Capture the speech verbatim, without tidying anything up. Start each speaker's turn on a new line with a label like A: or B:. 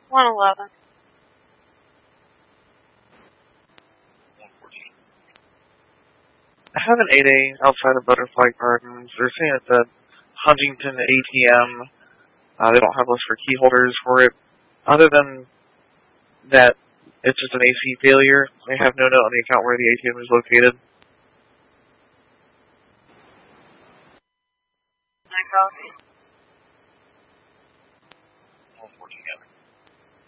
A: one eleven.
B: I have an eight A outside of Butterfly Gardens. They're saying it's a Huntington A T M. Uh, they don't have lists for key holders for it. Other than that, it's just an A C failure. They have no note on the account where the A T M is located.
A: I copy.
B: one fourteen.